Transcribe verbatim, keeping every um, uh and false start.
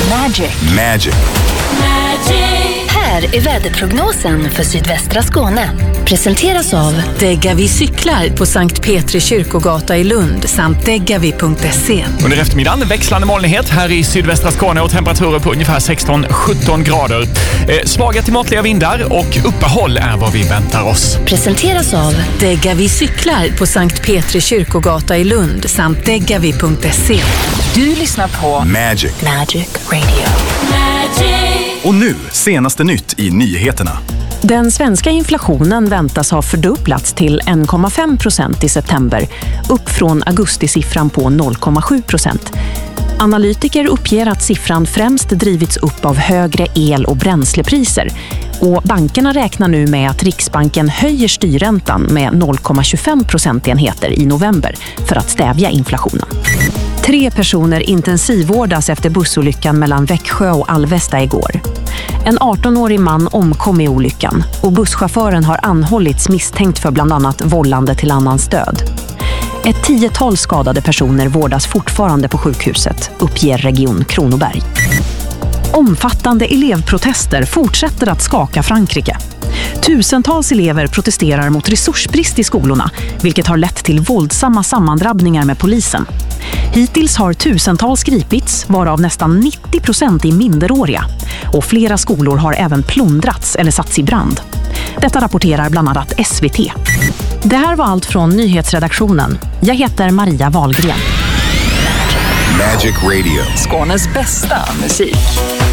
Magic. Magic. Magic. Här är väderprognosen för sydvästra Skåne. Presenteras av Degavi cyklar på Sankt Petri kyrkogata i Lund samt degavi punkt se. Under eftermiddagen växlande molnighet här i sydvästra Skåne och temperaturer på ungefär sexton sjutton grader. Eh, svaga till måttliga vindar och uppehåll är vad vi väntar oss. Presenteras av Degavi cyklar på Sankt Petri kyrkogata i Lund samt degavi punkt se. Du lyssnar på Magic. Magic Radio. Magic. Och nu, senaste nytt i nyheterna. Den svenska inflationen väntas ha fördubblats till en komma fem procent i september, upp från augustisiffran på noll komma sju procent. Analytiker uppger att siffran främst drivits upp av högre el- och bränslepriser. Och bankerna räknar nu med att Riksbanken höjer styrräntan med noll komma tjugofem procentenheter i november för att stävja inflationen. Tre personer intensivvårdas efter bussolyckan mellan Växjö och Alvesta igår. En arton-årig man omkom i olyckan och busschauffören har anhållits misstänkt för bland annat vållande till annans död. Ett tiotal skadade personer vårdas fortfarande på sjukhuset, uppger Region Kronoberg. Omfattande elevprotester fortsätter att skaka Frankrike. Tusentals elever protesterar mot resursbrist i skolorna, vilket har lett till våldsamma sammandrabbningar med polisen. Hittills har tusentals gripits, varav nästan nittio procent är minderåriga. Och flera skolor har även plundrats eller satts i brand. Detta rapporterar bland annat S V T. Det här var allt från nyhetsredaktionen. Jag heter Maria Wahlgren. Magic Radio. Skånes bästa musik.